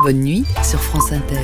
Bonne nuit sur France Inter.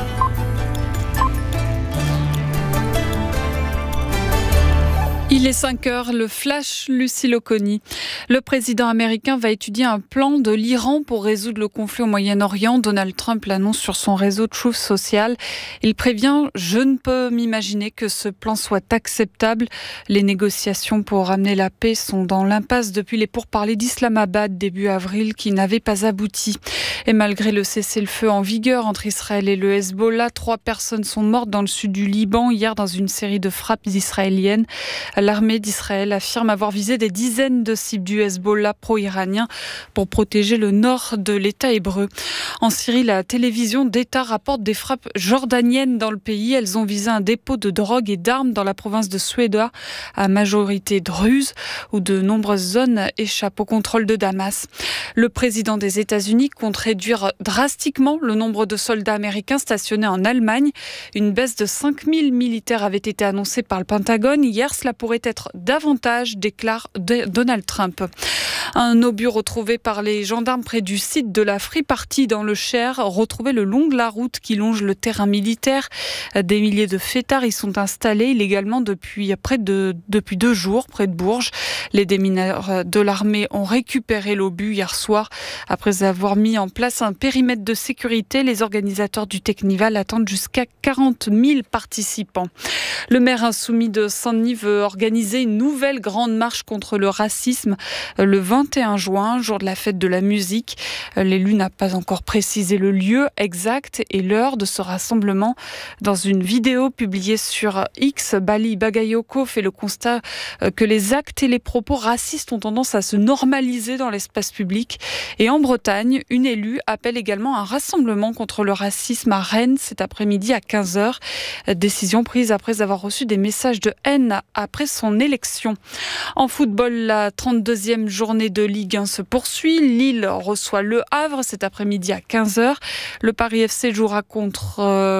Il est 5 heures, le flash Lucille Oconi. Le président américain va étudier un plan de l'Iran pour résoudre le conflit au Moyen-Orient. Donald Trump l'annonce sur son réseau Truth Social. Il prévient « Je ne peux m'imaginer que ce plan soit acceptable. Les négociations pour ramener la paix sont dans l'impasse depuis les pourparlers d'Islamabad début avril qui n'avaient pas abouti. » Et malgré le cessez-le-feu en vigueur entre Israël et le Hezbollah, 3 personnes sont mortes dans le sud du Liban hier dans une série de frappes israéliennes. L'armée d'Israël affirme avoir visé des dizaines de cibles du Hezbollah pro-iranien pour protéger le nord de l'État hébreu. En Syrie, la télévision d'État rapporte des frappes jordaniennes dans le pays. Elles ont visé un dépôt de drogue et d'armes dans la province de Soueida, à majorité druze, où de nombreuses zones échappent au contrôle de Damas. Le président des États-Unis compte réduire drastiquement le nombre de soldats américains stationnés en Allemagne. Une baisse de 5000 militaires avait été annoncée par le Pentagone. Hier, cela pourrait être davantage, déclare Donald Trump. Un obus retrouvé par les gendarmes près du site de la Free Party dans le Cher, retrouvé le long de la route qui longe le terrain militaire. Des milliers de fêtards y sont installés illégalement depuis 2 jours près de Bourges. Les démineurs de l'armée ont récupéré l'obus hier soir. Après avoir mis en place un périmètre de sécurité, les organisateurs du Technival attendent jusqu'à 40 000 participants. Le maire insoumis de Saint-Denis veut organiser une nouvelle grande marche contre le racisme le 21 juin, jour de la fête de la musique. L'élu n'a pas encore précisé le lieu exact et l'heure de ce rassemblement. Dans une vidéo publiée sur X, Bali Bagayoko fait le constat que les actes et les propos racistes ont tendance à se normaliser dans l'espace public. Et en Bretagne, une élue appelle également à un rassemblement contre le racisme à Rennes cet après-midi à 15h. Décision prise après avoir reçu des messages de haine après son élection. En football, la 32e journée de Ligue 1 se poursuit. Lille reçoit Le Havre cet après-midi à 15h. Le Paris FC jouera contre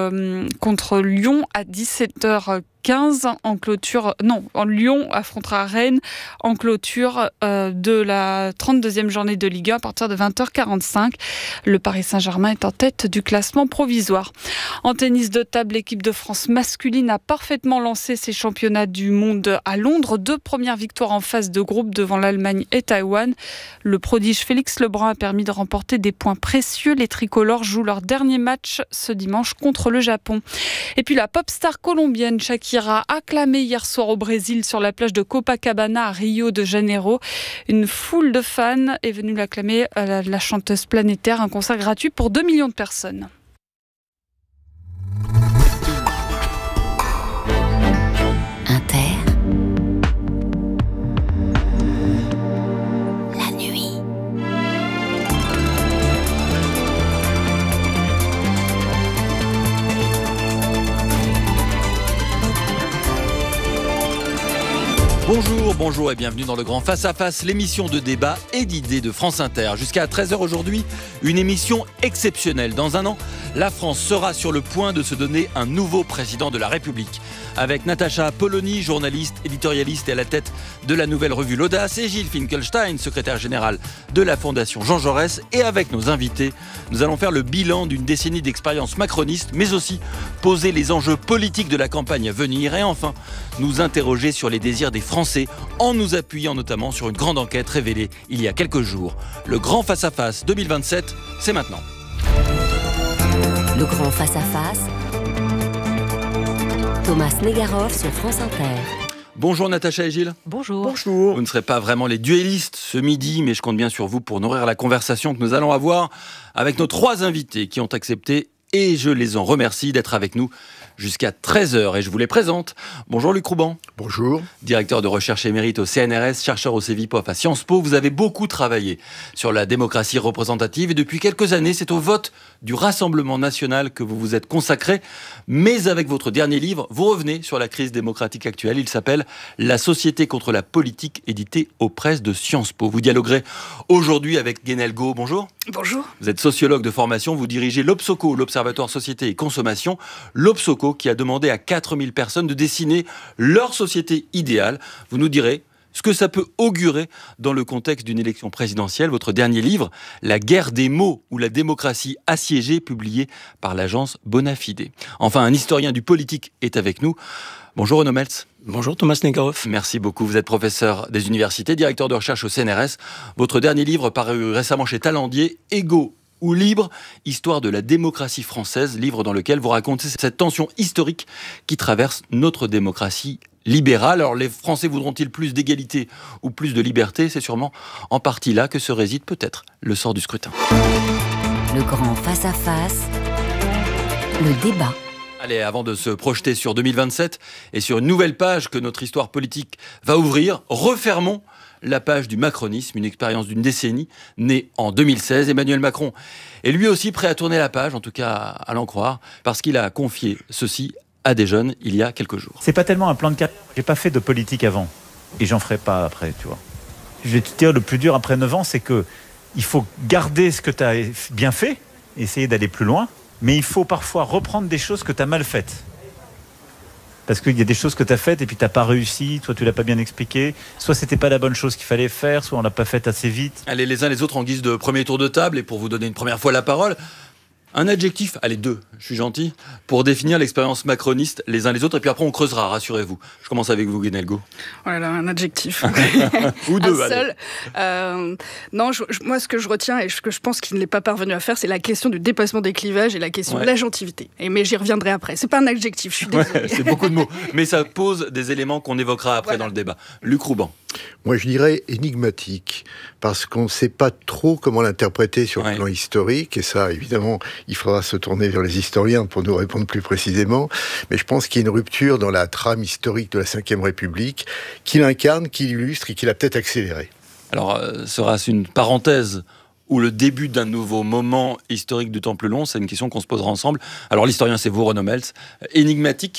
Lyon à 17h15 en clôture. Lyon affrontera Rennes en clôture de la 32e journée de Ligue 1 à partir de 20h45. Le Paris Saint-Germain est en tête du classement provisoire. En tennis de table, l'équipe de France masculine a parfaitement lancé ses championnats du monde à Londres. 2 premières victoires en phase de groupe devant l'Allemagne et Taïwan. Le prodige Félix Lebrun a permis de remporter des points précieux. Les tricolores jouent leur dernier match ce dimanche contre le Japon. Et puis la pop star colombienne Shakira, acclamée hier soir au Brésil sur la plage de Copacabana à Rio de Janeiro. Une foule de fans est venue l'acclamer, la chanteuse planétaire, un concert gratuit pour 2 millions de personnes. Inter. La nuit. Bonjour et bienvenue dans le Grand Face à Face, l'émission de débat et d'idées de France Inter. Jusqu'à 13h aujourd'hui, une émission exceptionnelle. Dans un an, la France sera sur le point de se donner un nouveau président de la République. Avec Natacha Polony, journaliste, éditorialiste et à la tête de la nouvelle revue L'Audace, et Gilles Finkelstein, secrétaire général de la Fondation Jean Jaurès. Et avec nos invités, nous allons faire le bilan d'une décennie d'expérience macroniste, mais aussi poser les enjeux politiques de la campagne à venir. Et enfin, nous interroger sur les désirs des Français en nous appuyant notamment sur une grande enquête révélée il y a quelques jours. Le Grand Face-à-Face 2027, c'est maintenant. Le Grand Face-à-Face. Thomas Negaroff sur France Inter. Bonjour Natacha et Gilles. Bonjour. Vous ne serez pas vraiment les duellistes ce midi, mais je compte bien sur vous pour nourrir la conversation que nous allons avoir avec nos 3 invités qui ont accepté, et je les en remercie, d'être avec nous jusqu'à 13h. Et je vous les présente. Bonjour Luc Rouban. Bonjour. Directeur de recherche émérite au CNRS, chercheur au CEVIPOF à Sciences Po. Vous avez beaucoup travaillé sur la démocratie représentative et depuis quelques années, c'est au vote du Rassemblement national que vous vous êtes consacré. Mais avec votre dernier livre, vous revenez sur la crise démocratique actuelle. Il s'appelle « La société contre la politique », édité aux presses de Sciences Po. Vous dialoguerez aujourd'hui avec Guénel Go. Bonjour. Bonjour. Vous êtes sociologue de formation. Vous dirigez l'Obsoco, l'Observatoire Société et Consommation. L'Obsoco qui a demandé à 4000 personnes de dessiner leur société idéale. Vous nous direz ce que ça peut augurer dans le contexte d'une élection présidentielle. Votre dernier livre, La guerre des mots ou la démocratie assiégée, publié par l'agence Bonafide. Enfin, un historien du politique est avec nous. Bonjour Renaud Meltz. Bonjour Thomas Negaroff. Merci beaucoup. Vous êtes professeur des universités, directeur de recherche au CNRS. Votre dernier livre paru récemment chez Talendier, Égaux ou libre, histoire de la démocratie française, livre dans lequel vous racontez cette tension historique qui traverse notre démocratie libérale. Alors les Français voudront-ils plus d'égalité ou plus de liberté ? C'est sûrement en partie là que se réside peut-être le sort du scrutin. Le grand face-à-face, le débat. Allez, avant de se projeter sur 2027 et sur une nouvelle page que notre histoire politique va ouvrir, refermons la page du macronisme, une expérience d'une décennie, née en 2016. Emmanuel Macron est lui aussi prêt à tourner la page, en tout cas à l'en croire, parce qu'il a confié ceci à des jeunes il y a quelques jours. C'est pas tellement un plan de carrière. J'ai pas fait de politique avant, et j'en ferai pas après, tu vois. Je vais te dire, le plus dur après 9 ans, c'est que il faut garder ce que tu as bien fait, essayer d'aller plus loin, mais il faut parfois reprendre des choses que tu as mal faites. Parce qu'il y a des choses que tu as faites et puis tu n'as pas réussi, soit tu l'as pas bien expliqué, soit c'était pas la bonne chose qu'il fallait faire, soit on l'a pas faite assez vite. Allez, les uns les autres en guise de premier tour de table, et pour vous donner une première fois la parole, un adjectif, allez 2, je suis gentil, pour définir l'expérience macroniste les uns les autres, et puis après on creusera, rassurez-vous. Je commence avec vous, Guenelgo. Voilà, un adjectif. Ou 2, un seul. Non, moi ce que je retiens et ce que je pense qu'il n'est pas parvenu à faire, c'est la question du dépassement des clivages et la question de l'agentivité. Mais j'y reviendrai après. C'est pas un adjectif, je suis désolée. C'est beaucoup de mots, mais ça pose des éléments qu'on évoquera après dans le débat. Luc Rouban. Moi, je dirais énigmatique, parce qu'on ne sait pas trop comment l'interpréter sur le plan historique, et ça, évidemment, il faudra se tourner vers les historiens pour nous répondre plus précisément, mais je pense qu'il y a une rupture dans la trame historique de la Ve République, qu'il incarne, qu'il illustre et qu'il a peut-être accéléré. Alors, sera-ce une parenthèse ou le début d'un nouveau moment historique du temps plus long ? C'est une question qu'on se posera ensemble. Alors, l'historien, c'est vous, Renaud Meltz. Énigmatique ?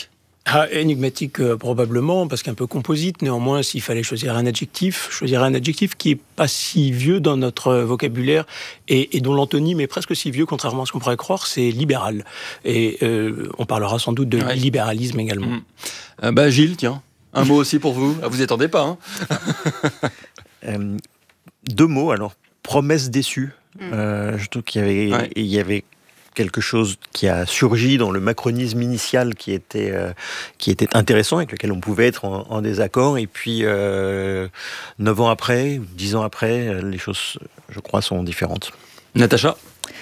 Énigmatique probablement, parce qu'un peu composite. Néanmoins, s'il fallait choisir un adjectif, je choisirais un adjectif qui est pas si vieux dans notre vocabulaire et dont l'antonyme est presque si vieux, contrairement à ce qu'on pourrait croire, c'est libéral. Et on parlera sans doute de libéralisme également. Gilles, tiens, un mot aussi pour vous. Vous y attendez pas, hein ? 2 mots, alors, promesse déçue. Je trouve qu'il y avait quelque chose qui a surgi dans le macronisme initial qui était intéressant, avec lequel on pouvait être en désaccord. Et puis, 9 ans après, 10 ans après, les choses, je crois, sont différentes. Natacha ?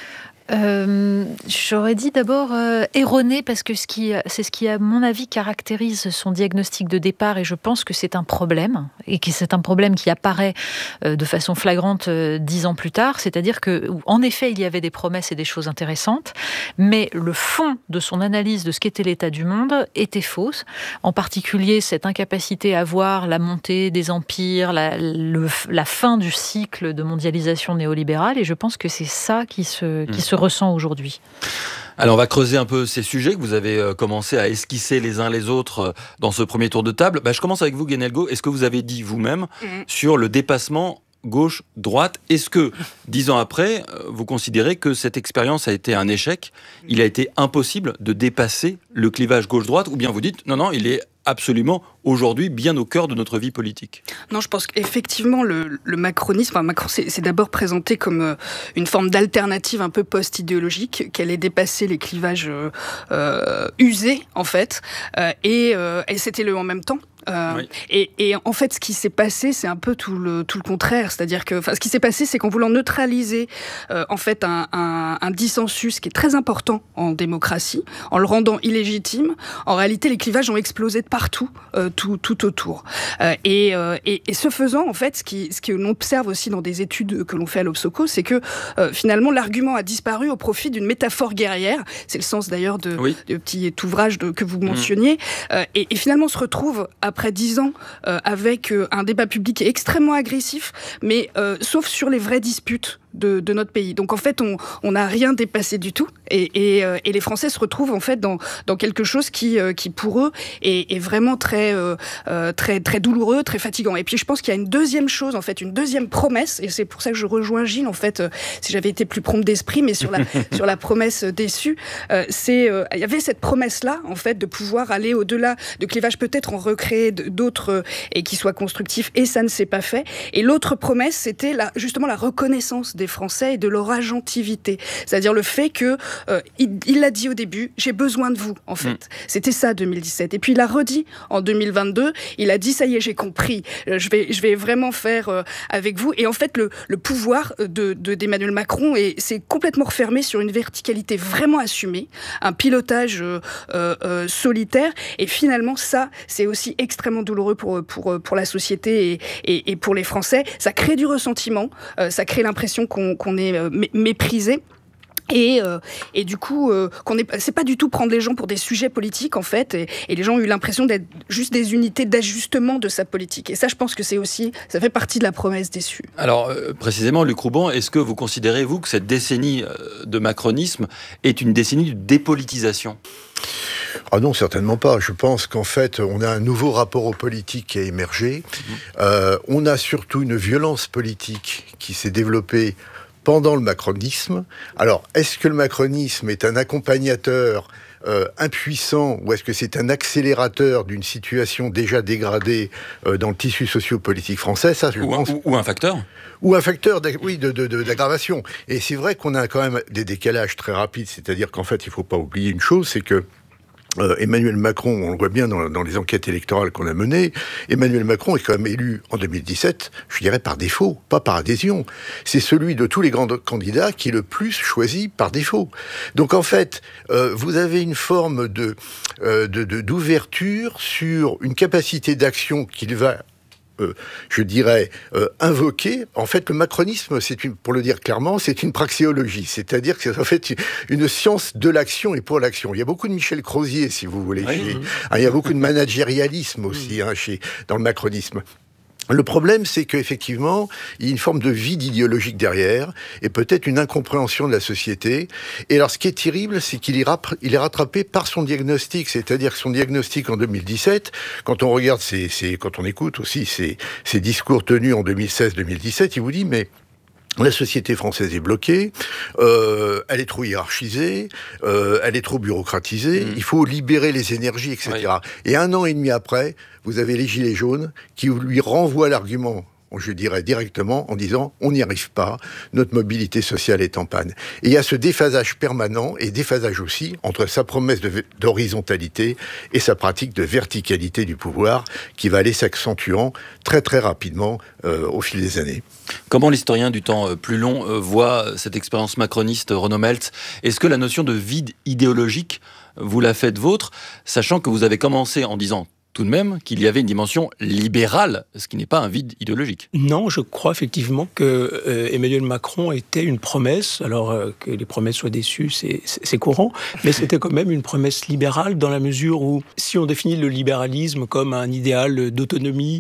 J'aurais dit d'abord erroné, parce que c'est ce qui, à mon avis, caractérise son diagnostic de départ, et je pense que c'est un problème, et que c'est un problème qui apparaît de façon flagrante 10 ans plus tard, c'est-à-dire que, en effet, il y avait des promesses et des choses intéressantes, mais le fond de son analyse de ce qu'était l'état du monde était fausse, en particulier cette incapacité à voir la montée des empires, la fin du cycle de mondialisation néolibérale, et je pense que c'est ça qui se ressent aujourd'hui. Alors on va creuser un peu ces sujets que vous avez commencé à esquisser les uns les autres dans ce premier tour de table. Je commence avec vous, Guenelgo. Est-ce que vous avez dit vous-même sur le dépassement gauche-droite ? Est-ce que, 10 ans après, vous considérez que cette expérience a été un échec ? Il a été impossible de dépasser le clivage gauche-droite ? Ou bien vous dites, non, il est absolument aujourd'hui bien au cœur de notre vie politique. Non, je pense qu'effectivement le macronisme, Macron c'est d'abord présenté comme une forme d'alternative un peu post-idéologique, qu'elle ait dépassé les clivages usés en fait, et c'était le en même temps. Et en fait, ce qui s'est passé, c'est un peu tout le contraire. C'est-à-dire que, ce qui s'est passé, c'est qu'en voulant neutraliser en fait un dissensus qui est très important en démocratie, en le rendant illégitime, en réalité, les clivages ont explosé de partout, tout autour. Et ce faisant, en fait, ce que l'on observe aussi dans des études que l'on fait à l'Obsoco, c'est que finalement, l'argument a disparu au profit d'une métaphore guerrière. C'est le sens d'ailleurs de petit ouvrage que vous mentionniez. Et finalement, on se retrouve après 10 ans avec un débat public extrêmement agressif, mais sauf sur les vraies disputes de notre pays. Donc en fait, on n'a rien dépassé du tout, et les Français se retrouvent en fait dans quelque chose qui pour eux est vraiment très douloureux, très fatigant. Et puis je pense qu'il y a une deuxième chose, en fait, une deuxième promesse, et c'est pour ça que je rejoins Gilles, en fait, si j'avais été plus prompte d'esprit, mais sur la promesse déçue, il y avait cette promesse-là, en fait, de pouvoir aller au-delà de clivages, peut-être en recréer d'autres et qui soient constructifs, et ça ne s'est pas fait. Et l'autre promesse, c'était justement la reconnaissance des Français et de leur agentivité. C'est-à-dire le fait que, il l'a dit au début, j'ai besoin de vous, en fait. C'était ça, 2017. Et puis il a redit en 2022, il a dit, ça y est, j'ai compris, je vais vraiment faire avec vous. Et en fait, le pouvoir d'Emmanuel Macron s'est complètement refermé sur une verticalité vraiment assumée, un pilotage solitaire. Et finalement, ça, c'est aussi extrêmement douloureux pour la société et pour les Français. Ça crée du ressentiment, ça crée l'impression qu'on est méprisé. Et du coup, c'est pas du tout prendre les gens pour des sujets politiques, en fait, et les gens ont eu l'impression d'être juste des unités d'ajustement de sa politique. Et ça, je pense que ça fait partie de la promesse déçue. Alors, précisément, Luc Rouban, est-ce que vous considérez, vous, que cette décennie de macronisme est une décennie de dépolitisation ? Ah non, certainement pas. Je pense qu'en fait, on a un nouveau rapport aux politiques qui a émergé. On a surtout une violence politique qui s'est développée pendant le macronisme. Alors, est-ce que le macronisme est un accompagnateur impuissant, ou est-ce que c'est un accélérateur d'une situation déjà dégradée dans le tissu socio-politique français ? Ça, je pense... ou un facteur ? Ou un facteur d'aggravation. Et c'est vrai qu'on a quand même des décalages très rapides, c'est-à-dire qu'en fait, il ne faut pas oublier une chose, c'est que Emmanuel Macron, on le voit bien dans les enquêtes électorales qu'on a menées, Emmanuel Macron est quand même élu en 2017, je dirais par défaut, pas par adhésion. C'est celui de tous les grands candidats qui est le plus choisi par défaut. Donc en fait, vous avez une forme d'ouverture sur une capacité d'action qu'il va invoquer. En fait, le macronisme, pour le dire clairement, c'est une praxéologie. C'est-à-dire que c'est en fait une science de l'action et pour l'action. Il y a beaucoup de Michel Crozier, si vous voulez. Il y a beaucoup de managérialisme aussi dans le macronisme. Le problème, c'est qu'effectivement, il y a une forme de vide idéologique derrière, et peut-être une incompréhension de la société. Et alors, ce qui est terrible, c'est qu'il est rattrapé par son diagnostic, c'est-à-dire que son diagnostic en 2017, quand on regarde quand on écoute aussi ses discours tenus en 2016-2017, il vous dit, mais la société française est bloquée, elle est trop hiérarchisée, elle est trop bureaucratisée, il faut libérer les énergies, etc. Oui. Et 1 an et demi après, vous avez les Gilets jaunes qui lui renvoient l'argument, je dirais directement, en disant « on n'y arrive pas, notre mobilité sociale est en panne ». Et il y a ce déphasage permanent, et déphasage aussi, entre sa promesse d'horizontalité et sa pratique de verticalité du pouvoir, qui va aller s'accentuant très très rapidement au fil des années. Comment l'historien du temps plus long voit cette expérience macroniste, Renaud Meltz ? Est-ce que la notion de vide idéologique, vous la faites vôtre, sachant que vous avez commencé en disant tout de même qu'il y avait une dimension libérale, ce qui n'est pas un vide idéologique. Non, je crois effectivement que Emmanuel Macron était une promesse. Alors que les promesses soient déçues, c'est courant, mais c'était quand même une promesse libérale dans la mesure où, si on définit le libéralisme comme un idéal d'autonomie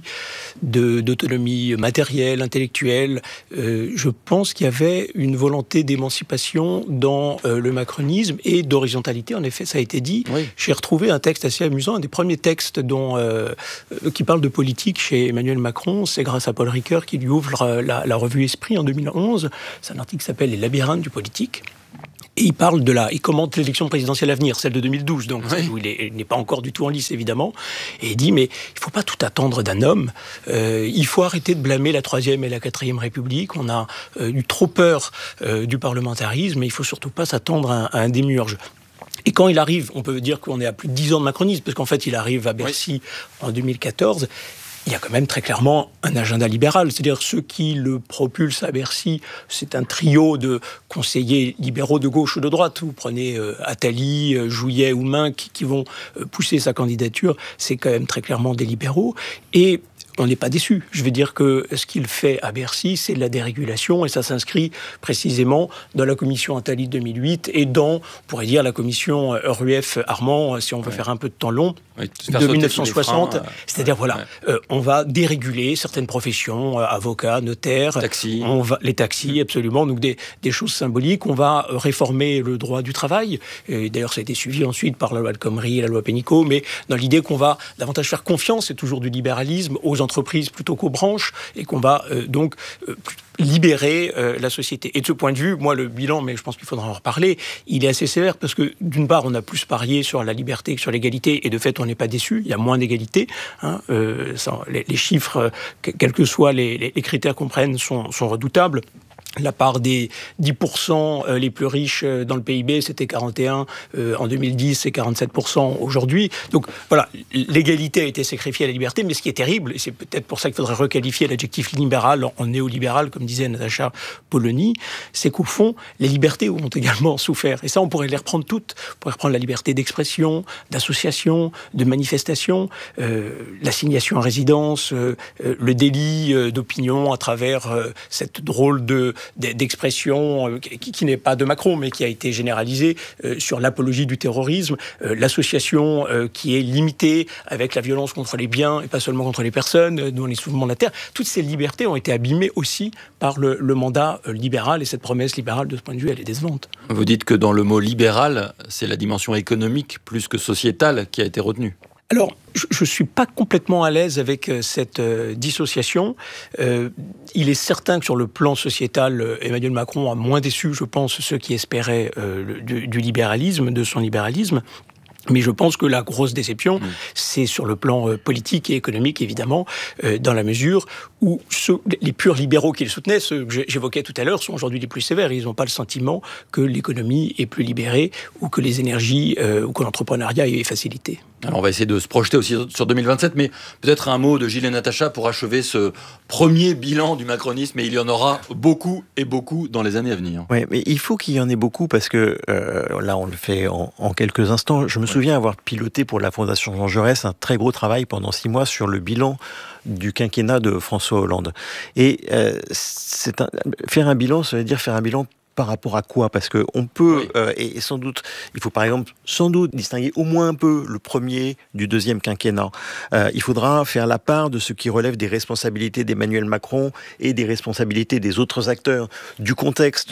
matérielle, intellectuelle, je pense qu'il y avait une volonté d'émancipation dans le macronisme et d'horizontalité. En effet, ça a été dit. Oui. J'ai retrouvé un texte assez amusant, un des premiers textes qui parle de politique chez Emmanuel Macron. C'est grâce à Paul Ricoeur qui lui ouvre la revue Esprit en 2011. C'est un article qui s'appelle « Les labyrinthes du politique ». Et il commente l'élection présidentielle à venir, celle de 2012, donc oui. Où il n'est pas encore du tout en lice, évidemment. Et il dit, mais il ne faut pas tout attendre d'un homme. Il faut arrêter de blâmer la 3e et la 4e République. On a eu trop peur du parlementarisme, et il ne faut surtout pas s'attendre à un démiurge. Et quand il arrive, on peut dire qu'on est à plus de 10 ans de macronisme, parce qu'en fait, il arrive à Bercy en 2014. Il y a quand même très clairement un agenda libéral. C'est-à-dire ceux qui le propulsent à Bercy, c'est un trio de conseillers libéraux de gauche ou de droite. Vous prenez Attali, Jouyet ou Main qui vont pousser sa candidature. C'est quand même très clairement des libéraux. Et on n'est pas déçu. Je veux dire que ce qu'il fait à Bercy, c'est de la dérégulation, et ça s'inscrit précisément dans la commission Attali 2008 et dans, on pourrait dire, la commission Rueff-Armand, si on veut faire un peu de temps long, de 1960. C'est-à-dire, on va déréguler certaines professions, avocats, notaires, les taxis, absolument, donc des choses symboliques. On va réformer le droit du travail, et d'ailleurs ça a été suivi ensuite par la loi El Khomri et la loi Pénicaud, mais dans l'idée qu'on va davantage faire confiance, c'est toujours du libéralisme, aux entreprises plutôt qu'aux branches, et qu'on va donc libérer la société. Et de ce point de vue, moi, le bilan, mais je pense qu'il faudra en reparler, il est assez sévère, parce que d'une part, on a plus parié sur la liberté que sur l'égalité, et de fait, on n'est pas déçu, il y a moins d'égalité. Les chiffres, quels que soient les critères qu'on prenne, sont redoutables. La part des 10% les plus riches dans le PIB, c'était 41 en 2010, c'est 47% aujourd'hui. Donc voilà, l'égalité a été sacrifiée à la liberté, mais ce qui est terrible, et c'est peut-être pour ça qu'il faudrait requalifier l'adjectif libéral en néolibéral, comme disait Natacha Polony, c'est qu'au fond, les libertés ont également souffert. Et ça, on pourrait les reprendre toutes. On pourrait reprendre la liberté d'expression, d'association, de manifestation, l'assignation à résidence, le délit d'opinion à travers cette drôle d'expression qui n'est pas de Macron, mais qui a été généralisée sur l'apologie du terrorisme, l'association qui est limitée avec la violence contre les biens et pas seulement contre les personnes, dans les soulèvements de la terre. Toutes ces libertés ont été abîmées aussi par le mandat libéral, et cette promesse libérale, de ce point de vue, elle est décevante. Vous dites que dans le mot libéral, c'est la dimension économique plus que sociétale qui a été retenue. Alors, je ne suis pas complètement à l'aise avec cette dissociation. Il est certain que sur le plan sociétal, Emmanuel Macron a moins déçu, je pense, ceux qui espéraient du libéralisme, de son libéralisme. Mais je pense que la grosse déception, c'est sur le plan politique et économique, évidemment, dans la mesure où les purs libéraux qui le soutenaient, ceux que j'évoquais tout à l'heure, sont aujourd'hui les plus sévères. Ils n'ont pas le sentiment que l'économie est plus libérée ou que les énergies ou que l'entrepreneuriat est facilité. Alors on va essayer de se projeter aussi sur 2027, mais peut-être un mot de Gilles et Natacha pour achever ce premier bilan du macronisme, et il y en aura beaucoup et beaucoup dans les années à venir. Oui, mais il faut qu'il y en ait beaucoup, parce que là on le fait en quelques instants. Je me souviens avoir piloté pour la Fondation Jean Jaurès un très gros travail pendant 6 mois sur le bilan du quinquennat de François Hollande. Et faire un bilan, ça veut dire faire un bilan par rapport à quoi ? Parce que on peut, et sans doute, il faut par exemple sans doute distinguer au moins un peu le premier du deuxième quinquennat. Il faudra faire la part de ce qui relève des responsabilités d'Emmanuel Macron et des responsabilités des autres acteurs, du contexte,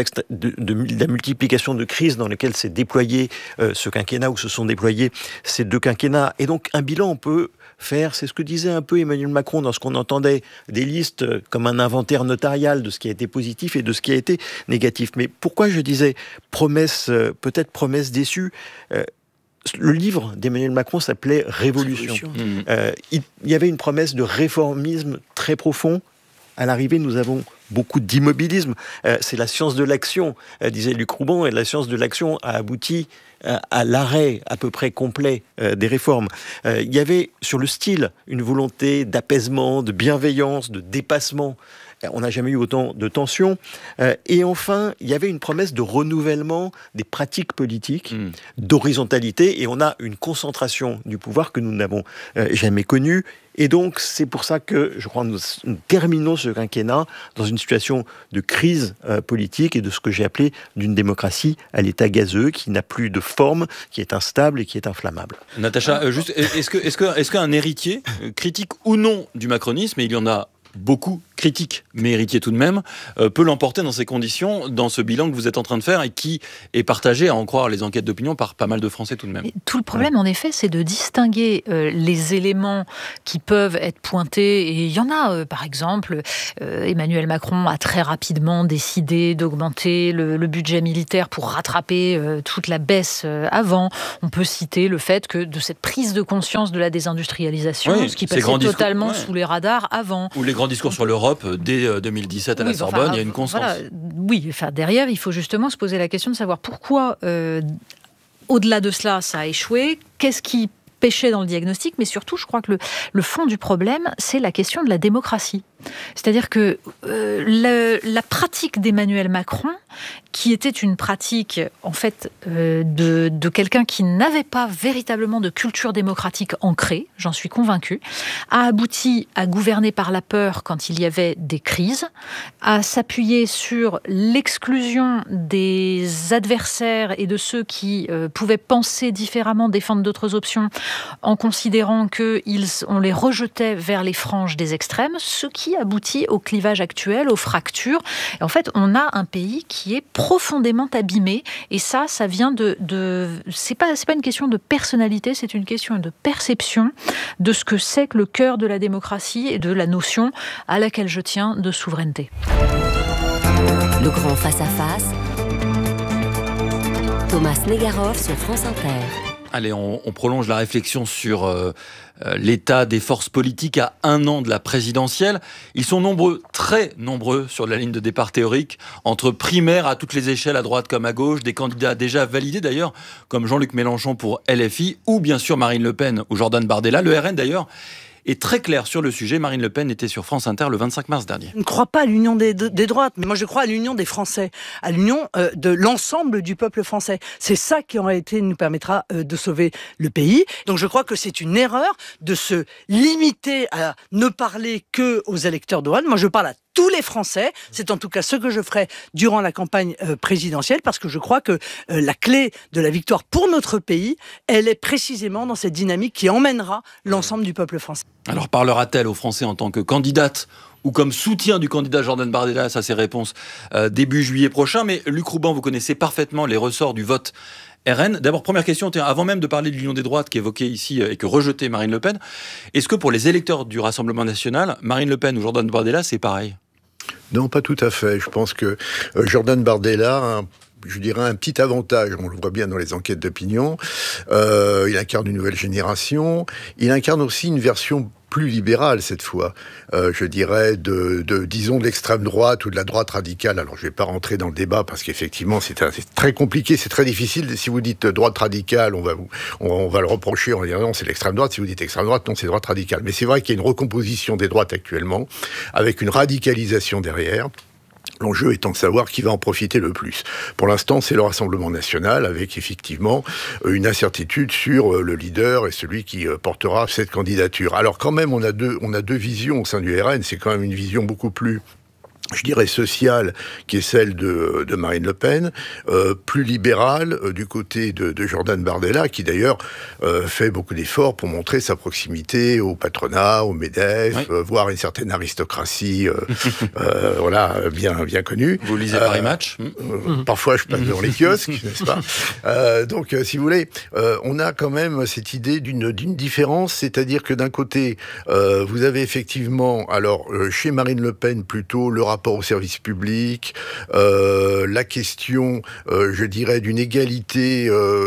de la multiplication de crises dans lesquelles s'est déployé ce quinquennat, où se sont déployés ces 2 quinquennats. Et donc un bilan, on peut faire, c'est ce que disait un peu Emmanuel Macron dans ce qu'on entendait, des listes comme un inventaire notarial de ce qui a été positif et de ce qui a été négatif. Mais pourquoi je disais peut-être promesse déçue ? Le livre d'Emmanuel Macron s'appelait Révolution. Il y avait une promesse de réformisme très profond. À l'arrivée, nous avons beaucoup d'immobilisme. C'est la science de l'action, disait Luc Rouban, et la science de l'action a abouti à l'arrêt à peu près complet des réformes. Il y avait sur le style une volonté d'apaisement, de bienveillance, de dépassement. On n'a jamais eu autant de tensions. Et enfin, il y avait une promesse de renouvellement des pratiques politiques, d'horizontalité, et on a une concentration du pouvoir que nous n'avons jamais connue. Et donc, c'est pour ça que, je crois, nous terminons ce quinquennat dans une situation de crise politique et de ce que j'ai appelé d'une démocratie à l'état gazeux, qui n'a plus de forme, qui est instable et qui est inflammable. Natacha, juste, est-ce qu'un héritier, critique ou non du macronisme, et il y en a beaucoup critique, mais héritier tout de même, peut l'emporter dans ces conditions, dans ce bilan que vous êtes en train de faire et qui est partagé, à en croire les enquêtes d'opinion, par pas mal de Français tout de même. Et tout le problème, en effet, c'est de distinguer les éléments qui peuvent être pointés. Et il y en a, par exemple, Emmanuel Macron a très rapidement décidé d'augmenter le budget militaire pour rattraper toute la baisse avant. On peut citer le fait que de cette prise de conscience de la désindustrialisation, ce qui passait totalement sous les radars avant. Ou les grands discours sur l'Europe dès 2017 à la Sorbonne, il y a une constance. Voilà, derrière, il faut justement se poser la question de savoir pourquoi, au-delà de cela, ça a échoué. Qu'est-ce qui pêchait dans le diagnostic? Mais surtout, je crois que le fond du problème, c'est la question de la démocratie. C'est-à-dire que la pratique d'Emmanuel Macron, qui était une pratique en fait de quelqu'un qui n'avait pas véritablement de culture démocratique ancrée, j'en suis convaincue, a abouti à gouverner par la peur quand il y avait des crises, à s'appuyer sur l'exclusion des adversaires et de ceux qui pouvaient penser différemment, défendre d'autres options, en considérant qu'on les rejetait vers les franges des extrêmes, ce qui aboutit au clivage actuel, aux fractures. Et en fait, on a un pays qui est profondément abîmé, et ça vient c'est pas une question de personnalité, c'est une question de perception de ce que c'est que le cœur de la démocratie et de la notion à laquelle je tiens de souveraineté. Le grand face-à-face. Thomas Negaroff sur France Inter. Allez, on prolonge la réflexion sur l'état des forces politiques à 1 an de la présidentielle. Ils sont nombreux, très nombreux sur la ligne de départ théorique, entre primaires à toutes les échelles, à droite comme à gauche, des candidats déjà validés d'ailleurs, comme Jean-Luc Mélenchon pour LFI, ou bien sûr Marine Le Pen ou Jordan Bardella. Le RN d'ailleurs est très clair sur le sujet. Marine Le Pen était sur France Inter le 25 mars dernier. Je ne crois pas à l'union des droites, mais moi je crois à l'union des Français, à l'union de l'ensemble du peuple français. C'est ça qui en réalité nous permettra de sauver le pays. Donc je crois que c'est une erreur de se limiter à ne parler que aux électeurs de droite. Moi je parle à tous les Français. C'est en tout cas ce que je ferai durant la campagne présidentielle, parce que je crois que la clé de la victoire pour notre pays, elle est précisément dans cette dynamique qui emmènera l'ensemble du peuple français. Alors parlera-t-elle aux Français en tant que candidate ou comme soutien du candidat Jordan Bardella? Ça, c'est réponse début juillet prochain. Mais Luc Rouban, vous connaissez parfaitement les ressorts du vote RN. D'abord, première question, avant même de parler de l'union des droites qui est évoquée ici et que rejetait Marine Le Pen, est-ce que pour les électeurs du Rassemblement national, Marine Le Pen ou Jordan Bardella, c'est pareil? Non, pas tout à fait. Je pense que Jordan Bardella je dirais, un petit avantage. On le voit bien dans les enquêtes d'opinion. Il incarne une nouvelle génération. Il incarne aussi une version plus libérale cette fois, je dirais, disons, de l'extrême droite ou de la droite radicale. Alors, je ne vais pas rentrer dans le débat parce qu'effectivement, c'est très compliqué, c'est très difficile. Si vous dites droite radicale, on va le reprocher en disant non, c'est l'extrême droite. Si vous dites extrême droite, non, c'est droite radicale. Mais c'est vrai qu'il y a une recomposition des droites actuellement, avec une radicalisation derrière. L'enjeu étant de savoir qui va en profiter le plus. Pour l'instant, c'est le Rassemblement national, avec effectivement une incertitude sur le leader et celui qui portera cette candidature. Alors quand même, on a deux visions au sein du RN. C'est quand même une vision beaucoup plus, je dirais, sociale, qui est celle de Marine Le Pen, plus libérale du côté de Jordan Bardella, qui d'ailleurs fait beaucoup d'efforts pour montrer sa proximité au patronat, au MEDEF, oui. Voire une certaine aristocratie, voilà, bien connue. Vous lisez Paris Match Parfois, je passe devant les kiosques, n'est-ce pas donc, si vous voulez, on a quand même cette idée d'une différence, c'est-à-dire que d'un côté, vous avez effectivement, alors, chez Marine Le Pen, plutôt le rapport au service public, la question, je dirais, d'une égalité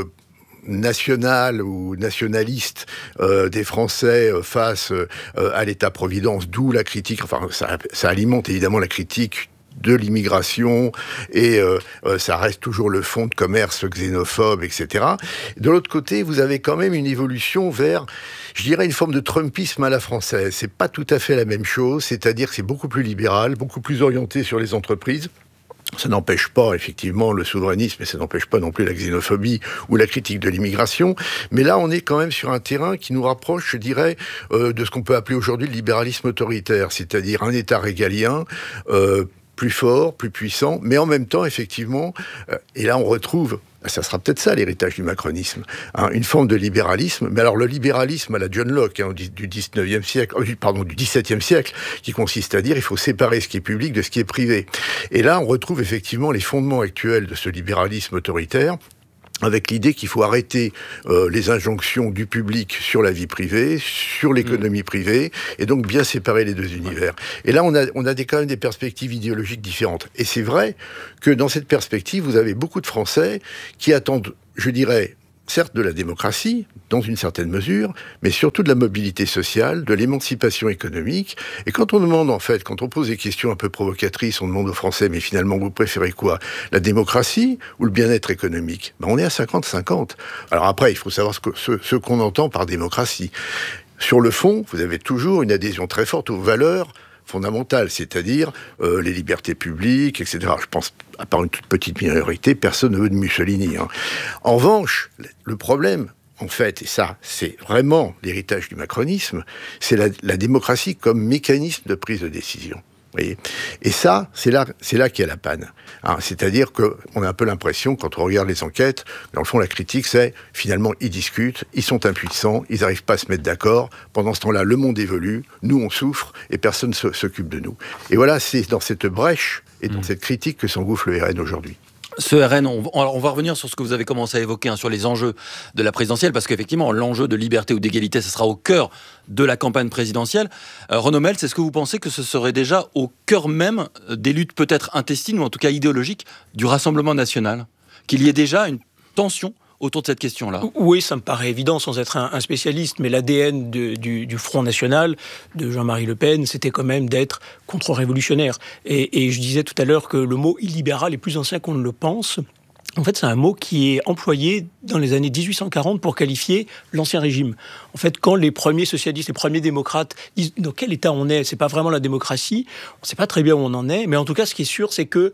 nationale ou nationaliste des Français face à l'État-providence, d'où la critique, enfin ça alimente évidemment la critique de l'immigration, et ça reste toujours le fonds de commerce xénophobe, etc. De l'autre côté, vous avez quand même une évolution vers, je dirais, une forme de trumpisme à la française. C'est pas tout à fait la même chose, c'est-à-dire que c'est beaucoup plus libéral, beaucoup plus orienté sur les entreprises. Ça n'empêche pas, effectivement, le souverainisme, et ça n'empêche pas non plus la xénophobie ou la critique de l'immigration. Mais là, on est quand même sur un terrain qui nous rapproche, je dirais, de ce qu'on peut appeler aujourd'hui le libéralisme autoritaire, c'est-à-dire un État régalien, plus fort, plus puissant, mais en même temps, effectivement, et là on retrouve, ça sera peut-être ça l'héritage du macronisme, une forme de libéralisme, mais alors le libéralisme à la John Locke, du 19e siècle, du 17e siècle, qui consiste à dire il faut séparer ce qui est public de ce qui est privé. Et là on retrouve effectivement les fondements actuels de ce libéralisme autoritaire, avec l'idée qu'il faut arrêter les injonctions du public sur la vie privée, sur l'économie privée, et donc bien séparer les deux univers. Et là, on a quand même des perspectives idéologiques différentes. Et c'est vrai que dans cette perspective, vous avez beaucoup de Français qui attendent, je dirais, certes de la démocratie, dans une certaine mesure, mais surtout de la mobilité sociale, de l'émancipation économique. Et quand on demande, en fait, quand on pose des questions un peu provocatrices, on demande aux Français, mais finalement, vous préférez quoi? La démocratie ou le bien-être économique? On est à 50-50. Alors après, il faut savoir ce qu'on entend par démocratie. Sur le fond, vous avez toujours une adhésion très forte aux valeurs fondamentales, c'est-à-dire les libertés publiques, etc. Je pense, à part une toute petite minorité, personne ne veut de Mussolini. Hein. En revanche, le problème, en fait, et ça, c'est vraiment l'héritage du macronisme, c'est la démocratie comme mécanisme de prise de décision. Voyez. Et ça, c'est là qu'il y a la panne. Hein, c'est-à-dire qu'on a un peu l'impression, quand on regarde les enquêtes, dans le fond, la critique, c'est, finalement, ils discutent, ils sont impuissants, ils n'arrivent pas à se mettre d'accord. Pendant ce temps-là, le monde évolue, nous, on souffre, et personne ne s'occupe de nous. Et voilà, c'est dans cette brèche et dans cette critique que s'engouffre le RN aujourd'hui. Ce RN, on va revenir sur ce que vous avez commencé à évoquer, sur les enjeux de la présidentielle, parce qu'effectivement, l'enjeu de liberté ou d'égalité, ce sera au cœur de la campagne présidentielle. Renaud Mels, est-ce que vous pensez que ce serait déjà au cœur même des luttes peut-être intestines, ou en tout cas idéologiques, du Rassemblement national ? Qu'il y ait déjà une tension autour de cette question-là? Oui, ça me paraît évident sans être un spécialiste, mais l'ADN du Front National, de Jean-Marie Le Pen, c'était quand même d'être contre-révolutionnaire. Et je disais tout à l'heure que le mot illibéral est plus ancien qu'on ne le pense. En fait, c'est un mot qui est employé dans les années 1840 pour qualifier l'Ancien Régime. En fait, quand les premiers socialistes, les premiers démocrates disent dans quel état on est, c'est pas vraiment la démocratie, on ne sait pas très bien où on en est, mais en tout cas, ce qui est sûr, c'est que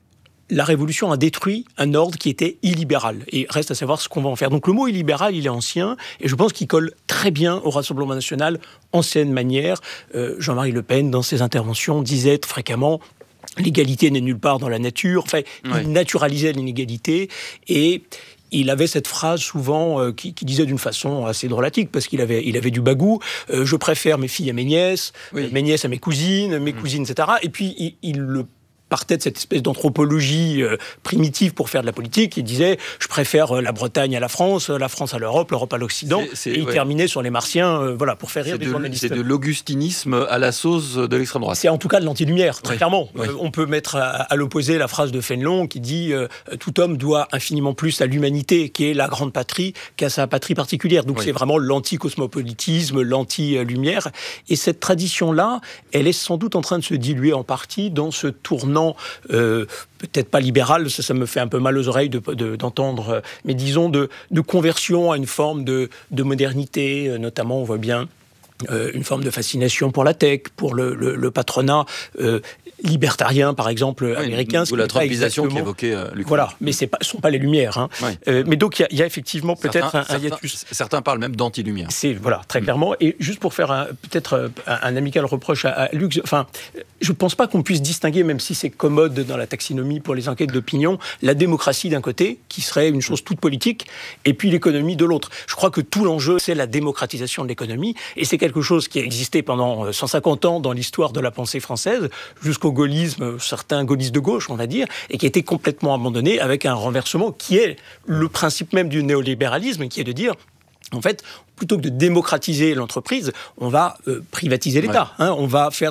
la Révolution a détruit un ordre qui était illibéral. Et reste à savoir ce qu'on va en faire. Donc le mot illibéral, il est ancien, et je pense qu'il colle très bien au Rassemblement national, ancienne manière. Jean-Marie Le Pen, dans ses interventions, disait fréquemment « l'égalité n'est nulle part dans la nature ». Enfin, il naturalisait l'inégalité, et il avait cette phrase souvent qui disait d'une façon assez drôlatique, parce qu'il avait du bagou, je préfère mes filles à mes nièces, mes nièces à mes cousines, etc. Et puis il le partait de cette espèce d'anthropologie primitive pour faire de la politique. Il disait « je préfère la Bretagne à la France à l'Europe, l'Europe à l'Occident ». Et il terminait sur les Martiens, pour faire rire les journalistes. C'est de l'augustinisme à la sauce de l'extrême droite. C'est en tout cas de l'anti-lumière, très clairement. On peut mettre à l'opposé la phrase de Fénelon qui dit « tout homme doit infiniment plus à l'humanité, qui est la grande patrie, qu'à sa patrie particulière ». Donc c'est vraiment l'anti-cosmopolitisme, l'anti-lumière. Et cette tradition-là, elle est sans doute en train de se diluer en partie dans ce tournant peut-être pas libéral, ça me fait un peu mal aux oreilles d'entendre, mais disons de conversion à une forme de modernité, notamment on voit bien une forme de fascination pour la tech, pour le patronat libertarien, par exemple, américain. Ou la trumpisation qu'évoquait Luc. Voilà, mais ce ne sont pas les Lumières. Hein. Mais donc, il y a effectivement peut-être un hiatus. Certains parlent même d'anti-lumière. Voilà, très clairement. Et juste pour faire peut-être un amical reproche à Luc, je ne pense pas qu'on puisse distinguer, même si c'est commode dans la taxinomie pour les enquêtes d'opinion, la démocratie d'un côté, qui serait une chose toute politique, et puis l'économie de l'autre. Je crois que tout l'enjeu, c'est la démocratisation de l'économie, et c'est quelque chose qui a existé pendant 150 ans dans l'histoire de la pensée française, jusqu'au gaullisme, certains gaullistes de gauche, on va dire, et qui a été complètement abandonné avec un renversement qui est le principe même du néolibéralisme, qui est de dire, en fait, plutôt que de démocratiser l'entreprise, on va privatiser l'État. On va faire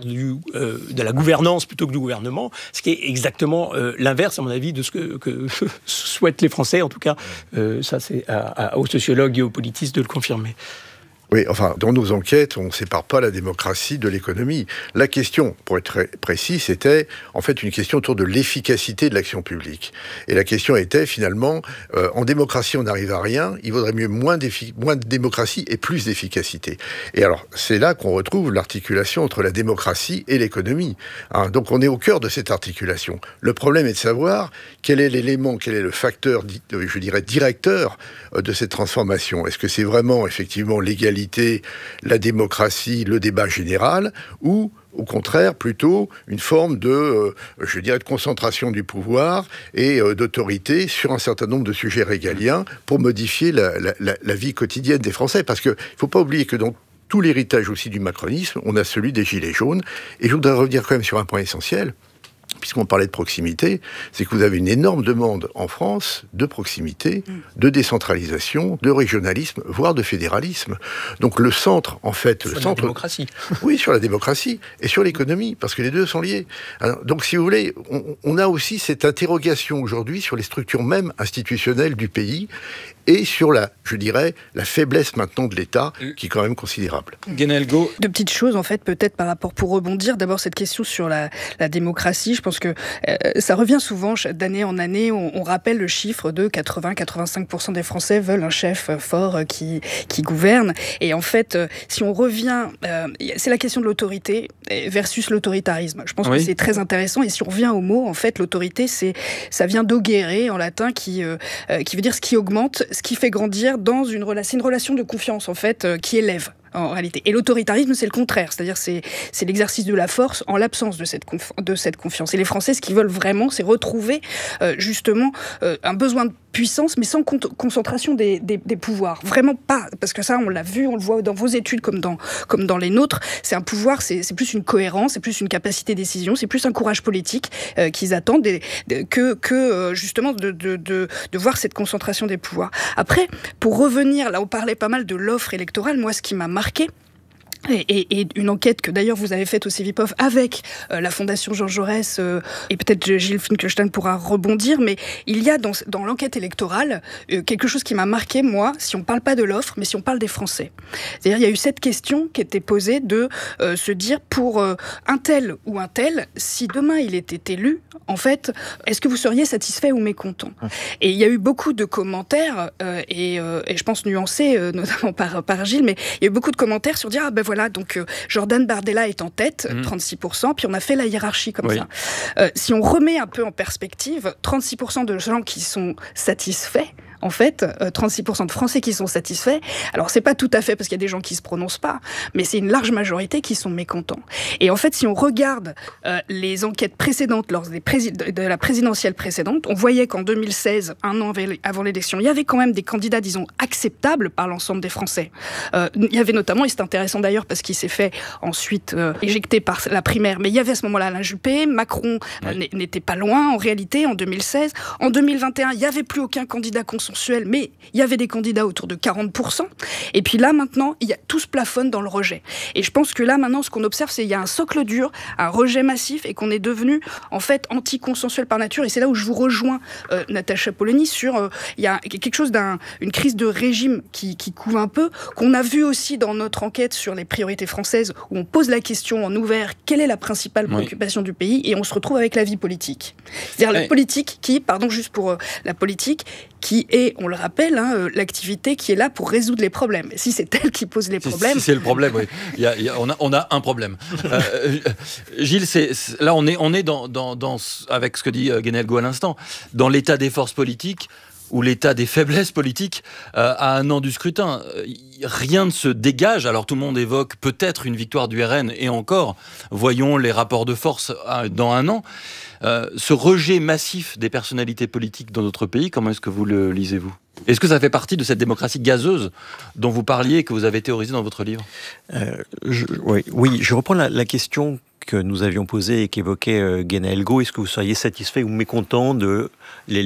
de la gouvernance plutôt que du gouvernement, ce qui est exactement l'inverse, à mon avis, de ce que souhaitent les Français. En tout cas, ça, c'est aux sociologues et aux politistes de le confirmer. Oui, enfin, dans nos enquêtes, on ne sépare pas la démocratie de l'économie. La question, pour être très précis, c'était en fait une question autour de l'efficacité de l'action publique. Et la question était finalement, en démocratie, on n'arrive à rien, il vaudrait mieux moins de démocratie et plus d'efficacité. Et alors, c'est là qu'on retrouve l'articulation entre la démocratie et l'économie. Donc, on est au cœur de cette articulation. Le problème est de savoir quel est l'élément, quel est le facteur, je dirais, directeur de cette transformation. Est-ce que c'est vraiment, effectivement, l'égalité, la démocratie, le débat général, ou au contraire plutôt une forme de, je dirais, de concentration du pouvoir et d'autorité sur un certain nombre de sujets régaliens pour modifier la vie quotidienne des Français. Parce qu'il ne faut pas oublier que dans tout l'héritage aussi du macronisme, on a celui des Gilets jaunes. Et je voudrais revenir quand même sur un point essentiel, puisqu'on parlait de proximité, c'est que vous avez une énorme demande en France de proximité, de décentralisation, de régionalisme, voire de fédéralisme. Donc le centre, en fait... Sur la démocratie. Oui, sur la démocratie et sur l'économie, parce que les deux sont liés. Alors, donc si vous voulez, on a aussi cette interrogation aujourd'hui sur les structures même institutionnelles du pays et sur je dirais, la faiblesse maintenant de l'État, qui est quand même considérable. Guénel Go. Deux petites choses, en fait, peut-être par rapport, pour rebondir. D'abord, cette question sur la démocratie. Je pense que ça revient souvent d'année en année. On rappelle le chiffre de 80-85% des Français veulent un chef fort qui gouverne. Et en fait, si on revient, c'est la question de l'autorité versus l'autoritarisme. Je pense que c'est très intéressant. Et si on revient au mot, en fait, l'autorité, ça vient d'augere en latin, qui veut dire ce qui augmente, ce qui fait grandir dans une relation de confiance, en fait, qui élève. En réalité. Et l'autoritarisme, c'est le contraire. C'est-à-dire, c'est l'exercice de la force en l'absence de cette confiance. Et les Français, ce qu'ils veulent vraiment, c'est retrouver justement un besoin de puissance, mais sans concentration des pouvoirs. Vraiment pas. Parce que ça, on l'a vu, on le voit dans vos études comme dans les nôtres. C'est un pouvoir, c'est plus une cohérence, c'est plus une capacité de décision, c'est plus un courage politique qu'ils attendent que justement de voir cette concentration des pouvoirs. Après, pour revenir, là, on parlait pas mal de l'offre électorale. Moi, ce qui m'a marqué, et une enquête que d'ailleurs vous avez faite au CEVIPOF avec la Fondation Jean Jaurès, et peut-être Gilles Finkelstein pourra rebondir, mais il y a dans l'enquête électorale quelque chose qui m'a marqué, moi, si on ne parle pas de l'offre, mais si on parle des Français. C'est-à-dire, il y a eu cette question qui était posée de se dire, pour un tel ou un tel, si demain il était élu, en fait, est-ce que vous seriez satisfait ou mécontent ? Et il y a eu beaucoup de commentaires, et je pense nuancés, notamment par Gilles, mais il y a eu beaucoup de commentaires sur dire, ah ben voilà, donc Jordan Bardella est en tête, 36%, puis on a fait la hiérarchie comme ça. Si on remet un peu en perspective, 36% de gens qui sont satisfaits, en fait, 36% de Français qui sont satisfaits. Alors, c'est pas tout à fait parce qu'il y a des gens qui se prononcent pas, mais c'est une large majorité qui sont mécontents. Et en fait, si on regarde les enquêtes précédentes, lors de la présidentielle précédente, on voyait qu'en 2016, un an avant l'élection, il y avait quand même des candidats, disons, acceptables par l'ensemble des Français. Il y avait notamment, et c'est intéressant d'ailleurs parce qu'il s'est fait ensuite éjecter par la primaire, mais il y avait à ce moment-là Alain Juppé, Macron n'était pas loin en réalité en 2016. En 2021, il n'y avait plus aucun candidat consensuel, mais il y avait des candidats autour de 40%. Et puis là, maintenant, tout se plafonne dans le rejet. Et je pense que là, maintenant, ce qu'on observe, c'est qu'il y a un socle dur, un rejet massif, et qu'on est devenu, en fait, anticonsensuel par nature. Et c'est là où je vous rejoins, Natacha Polony, sur... il y a quelque chose une crise de régime qui couvre un peu, qu'on a vu aussi dans notre enquête sur les priorités françaises, où on pose la question en ouvert, quelle est la principale préoccupation du pays, et on se retrouve avec la vie politique. C'est-à-dire la politique la politique qui est, on le rappelle, l'activité qui est là pour résoudre les problèmes. Si c'est elle qui pose les problèmes... Si c'est le problème, oui. On a un problème. Gilles, là, on est dans avec ce que dit Guénelgo à l'instant, dans l'état des forces politiques, ou l'état des faiblesses politiques à un an du scrutin. Rien ne se dégage. Alors tout le monde évoque peut-être une victoire du RN, et encore, voyons les rapports de force dans un an. Ce rejet massif des personnalités politiques dans notre pays, comment est-ce que vous le lisez-vous ? Est-ce que ça fait partie de cette démocratie gazeuse dont vous parliez et que vous avez théorisé dans votre livre ? Oui, je reprends la question que nous avions posée et qu'évoquait Guénelgo. Est-ce que vous seriez satisfait ou mécontent de l'élection ?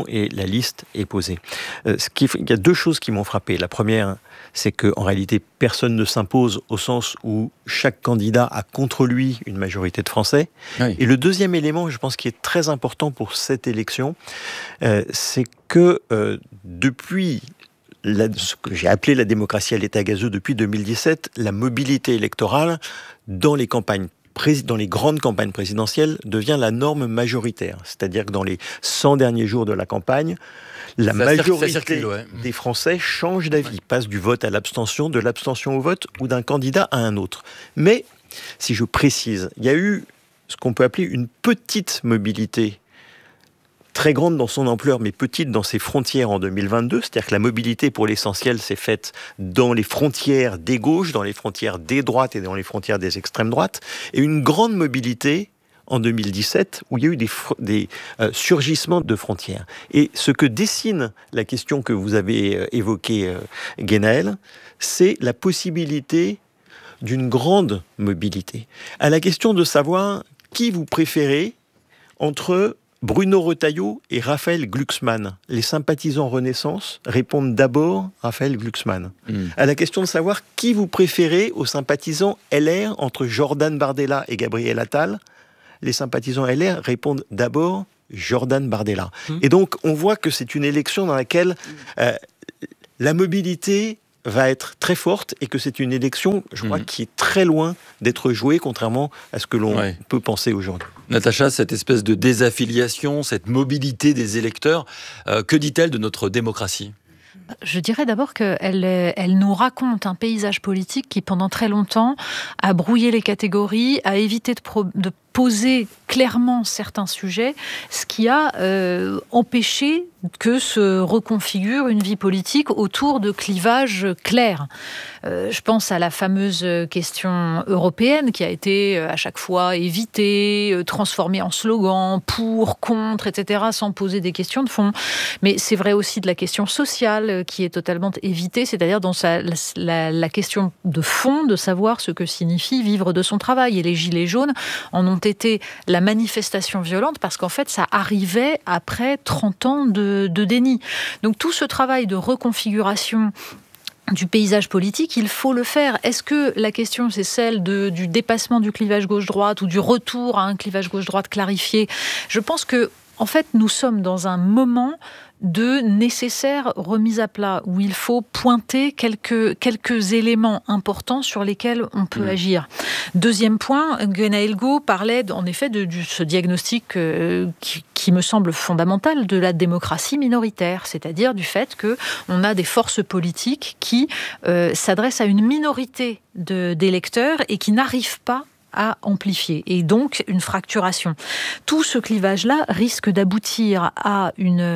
Et la liste est posée. Il y a deux choses qui m'ont frappé. La première, c'est qu'en réalité, personne ne s'impose au sens où chaque candidat a contre lui une majorité de Français. Oui. Et le deuxième élément, je pense, qui est très important pour cette élection, c'est que depuis ce que j'ai appelé la démocratie à l'état gazeux depuis 2017, la mobilité électorale dans les grandes campagnes présidentielles devient la norme majoritaire. C'est-à-dire que dans les 100 derniers jours de la campagne, la majorité des Français change d'avis, passe du vote à l'abstention, de l'abstention au vote ou d'un candidat à un autre. Mais, si je précise, il y a eu ce qu'on peut appeler une petite mobilité, très grande dans son ampleur, mais petite dans ses frontières en 2022. C'est-à-dire que la mobilité, pour l'essentiel, s'est faite dans les frontières des gauches, dans les frontières des droites et dans les frontières des extrêmes droites. Et une grande mobilité en 2017, où il y a eu des surgissements de frontières. Et ce que dessine la question que vous avez évoquée, Guénaël, c'est la possibilité d'une grande mobilité. À la question de savoir qui vous préférez entre Bruno Retailleau et Raphaël Glucksmann. Les sympathisants Renaissance répondent d'abord Raphaël Glucksmann. À la question de savoir qui vous préférez aux sympathisants LR entre Jordan Bardella et Gabriel Attal, les sympathisants LR répondent d'abord Jordan Bardella. Et donc, on voit que c'est une élection dans laquelle la mobilité va être très forte et que c'est une élection, je crois, qui est très loin d'être jouée, contrairement à ce que l'on peut penser aujourd'hui. Natacha, cette espèce de désaffiliation, cette mobilité des électeurs, que dit-elle de notre démocratie ? Je dirais d'abord qu'elle nous raconte un paysage politique qui, pendant très longtemps, a brouillé les catégories, a évité de poser clairement certains sujets, ce qui a empêché que se reconfigure une vie politique autour de clivages clairs. Je pense à la fameuse question européenne qui a été à chaque fois évitée, transformée en slogan, pour, contre, etc., sans poser des questions de fond. Mais c'est vrai aussi de la question sociale qui est totalement évitée, c'est-à-dire dans la question de fond, de savoir ce que signifie vivre de son travail. Et les Gilets jaunes en ont été la manifestation violente parce qu'en fait, ça arrivait après 30 ans de déni. Donc tout ce travail de reconfiguration du paysage politique, il faut le faire. Est-ce que la question, c'est celle du dépassement du clivage gauche-droite ou du retour à un clivage gauche-droite clarifié ? Je pense que, en fait, nous sommes dans un moment de nécessaire remise à plat, où il faut pointer quelques éléments importants sur lesquels on peut agir. Deuxième point, Gwenaël Go parlait en effet de ce diagnostic qui me semble fondamental de la démocratie minoritaire, c'est-à-dire du fait qu'on a des forces politiques qui s'adressent à une minorité d'électeurs et qui n'arrivent pas à amplifier, et donc une fracturation. Tout ce clivage-là risque d'aboutir à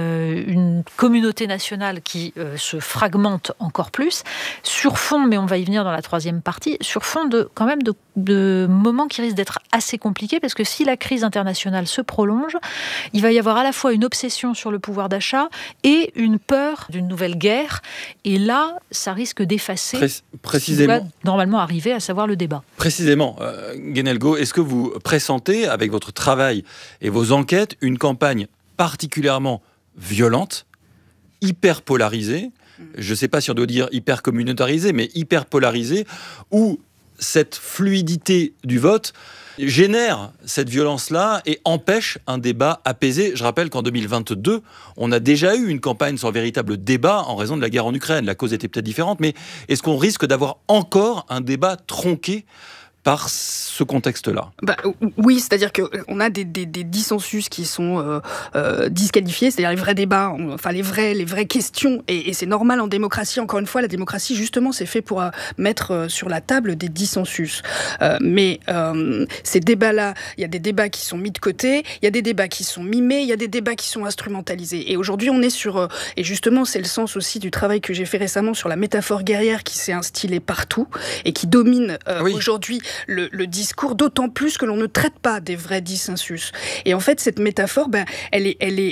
une communauté nationale qui se fragmente encore plus, sur fond, mais on va y venir dans la troisième partie, sur fond quand même de moments qui risquent d'être assez compliqués, parce que si la crise internationale se prolonge, il va y avoir à la fois une obsession sur le pouvoir d'achat et une peur d'une nouvelle guerre, et là, ça risque d'effacer précisément, ce qui doit normalement arriver, à savoir le débat. Précisément, Gwenaël Go, est-ce que vous pressentez, avec votre travail et vos enquêtes, une campagne particulièrement violente, hyper polarisée, je ne sais pas si on doit dire hyper communautarisée, mais hyper polarisée, où cette fluidité du vote génère cette violence-là et empêche un débat apaisé. Je rappelle qu'en 2022, on a déjà eu une campagne sans véritable débat en raison de la guerre en Ukraine. La cause était peut-être différente, mais est-ce qu'on risque d'avoir encore un débat tronqué par ce contexte-là? Oui, c'est-à-dire qu'on a des dissensus qui sont disqualifiés, c'est-à-dire les vrais débats, enfin les vraies questions, et c'est normal en démocratie. Encore une fois, la démocratie, justement, c'est fait pour mettre sur la table des dissensus. Mais ces débats-là, il y a des débats qui sont mis de côté, il y a des débats qui sont mimés, il y a des débats qui sont instrumentalisés. Et aujourd'hui, on est sur... et justement, c'est le sens aussi du travail que j'ai fait récemment sur la métaphore guerrière qui s'est instillée partout et qui domine aujourd'hui le discours, d'autant plus que l'on ne traite pas des vrais dissensus. Et en fait, cette métaphore, elle